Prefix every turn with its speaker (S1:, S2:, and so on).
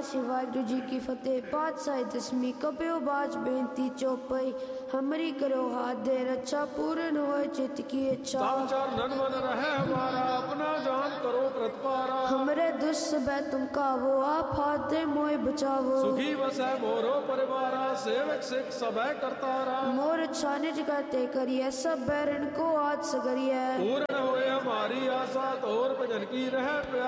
S1: पातशाही वाहिगुरू जी की फतेह। पातशाही दसवीं कपियो बाज बेनती चौपाई। हमरी करो हाथ दे रक्षा पूर्ण होए चित्त की इच्छा।
S2: नन मन रहे हमारा अपना जान करो प्रतिपारा।
S1: हमरे दुष्ट तुम कावो आप हाथ दे मोय बचावो।
S2: सुखी बसै मोरो परिवारा सेवक सिख सब करतारा।
S1: मोर छानिज करते करिए सब बैरन को आज सगरिए।
S2: पूर्ण होए हमारी आशा तोर भजन की रह